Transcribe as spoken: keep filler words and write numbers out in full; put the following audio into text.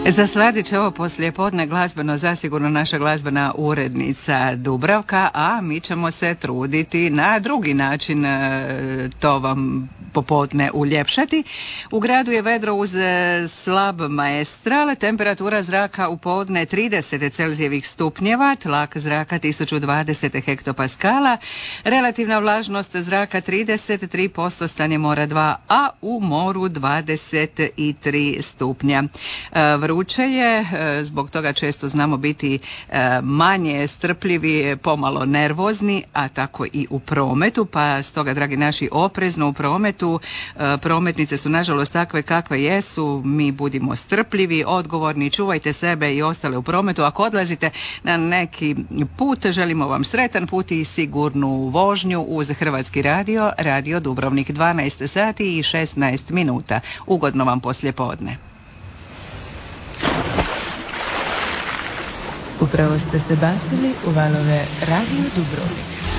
Za Sladić ovo poslijepodne glazbeno zasigurno naša glazbena urednica Dubravka, a mi ćemo se truditi na drugi način to vam popodne uljepšati. U gradu je vedro uz slab maestral, temperatura zraka u podne trideset Celzijevih stupnjeva, tlak zraka tisuću dvadeset hektopaskala, relativna vlažnost zraka trideset tri posto, stanje mora dva, a u moru dvadeset tri stupnja. Vruće je, zbog toga često znamo biti manje strpljivi, pomalo nervozni, a tako i u prometu, pa stoga, dragi naši, oprezno u prometu. Prometnice su nažalost takve kakve jesu, mi budimo strpljivi, odgovorni, čuvajte sebe i ostale u prometu. Ako odlazite na neki put, želimo vam sretan put i sigurnu vožnju uz Hrvatski radio, Radio Dubrovnik. Dvanaest sati i šesnaest minuta. Ugodno vam poslijepodne. Upravo ste se bacili u valove Radio Dubrovnik.